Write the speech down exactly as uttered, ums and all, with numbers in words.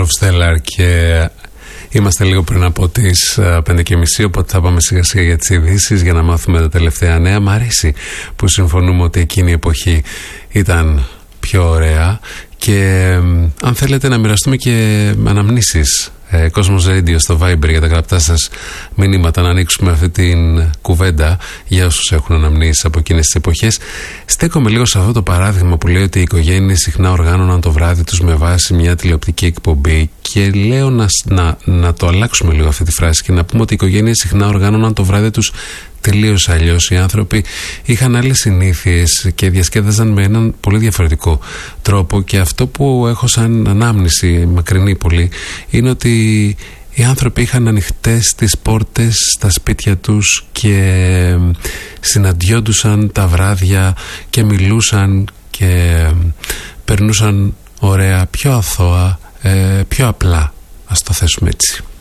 of Stellar και είμαστε λίγο πριν από τις πέντε και μισή, οπότε θα πάμε σιγά σιγά για τις ειδήσεις για να μάθουμε τα τελευταία νέα. Μ' αρέσει που συμφωνούμε ότι εκείνη η εποχή ήταν πιο ωραία και αν θέλετε να μοιραστούμε και αναμνήσεις, ε, Cosmos Radio στο Viber για τα γραπτά σας μηνύματα, να ανοίξουμε αυτή την κουβέντα για όσους έχουν αναμνήσεις από εκείνες τις εποχές. Στέκομαι λίγο σε αυτό το παράδειγμα που λέει ότι οι οικογένειες συχνά οργάνωναν το βράδυ τους με βάση μια τηλεοπτική εκπομπή και λέω να, να, να το αλλάξουμε λίγο αυτή τη φράση και να πούμε ότι οι οικογένειες συχνά οργάνωναν το βράδυ τους τελείως αλλιώς. Οι άνθρωποι είχαν άλλες συνήθειες και διασκέδαζαν με έναν πολύ διαφορετικό τρόπο και αυτό που έχω σαν ανάμνηση μακρινή πολύ είναι ότι οι άνθρωποι είχαν ανοιχτές τις πόρτες στα σπίτια τους και συναντιόντουσαν τα βράδια και μιλούσαν και περνούσαν ωραία, πιο αθώα, πιο απλά, ας το θέσουμε έτσι.